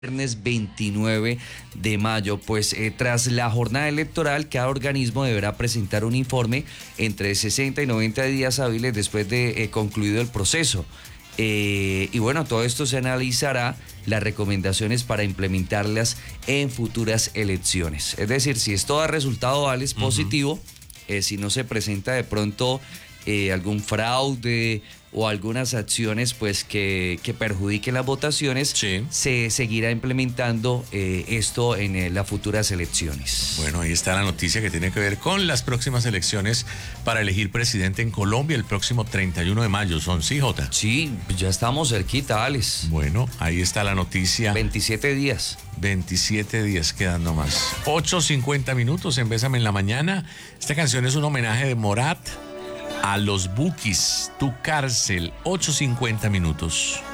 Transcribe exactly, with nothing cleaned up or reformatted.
Viernes veintinueve de mayo, pues eh, tras la jornada electoral, cada organismo deberá presentar un informe entre sesenta y noventa días hábiles después de eh, concluido el proceso. Eh, y bueno, todo esto se analizará las recomendaciones para implementarlas en futuras elecciones. Es decir, si esto da resultado vale, es positivo, uh-huh. eh, si no se presenta de pronto eh, algún fraude o algunas acciones pues que, que perjudiquen las votaciones, sí. se seguirá implementando eh, esto en eh, las futuras elecciones. Bueno, ahí está la noticia que tiene que ver con las próximas elecciones para elegir presidente en Colombia el próximo treinta y uno de mayo. ¿Son sí, Jota? Sí, ya estamos cerquita, Alex. Bueno, ahí está la noticia. veintisiete días. veintisiete días quedando más. ocho cincuenta minutos en Bésame en la Mañana. Esta canción es un homenaje de Morat a los Bukis, Tu Cárcel, ocho cincuenta minutos.